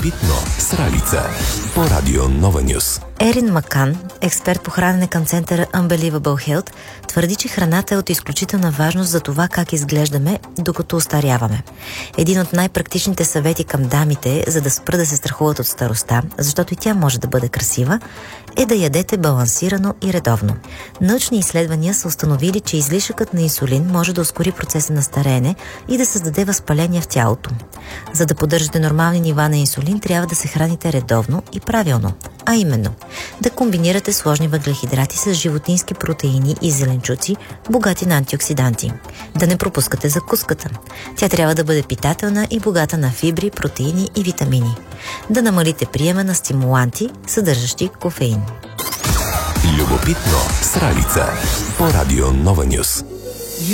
Любопитно с Ралица по Радио Нова Нюс. Ерин Макан, експерт по хранене към центъра Unbelievable Health, твърди, че храната е от изключителна важност за това как изглеждаме, докато остаряваме. Един от най-практичните съвети към дамите, за да спрат да се страхуват от старостта, защото и тя може да бъде красива, е да ядете балансирано и редовно. Научни изследвания са установили, че излишъкът на инсулин може да ускори процеса на стареене и да създаде възпаление в тялото. За да поддържате нормални нива на инсулин, трябва да се храните редовно и правилно, а именно да комбинирате сложни въглехидрати с животински протеини и зеленчуци, богати на антиоксиданти. Да не пропускате закуската. Тя трябва да бъде питателна и богата на фибри, протеини и витамини. Да намалите приема на стимуланти, съдържащи кофеин. Любопитно с Ралица по Радио Нова Нюс.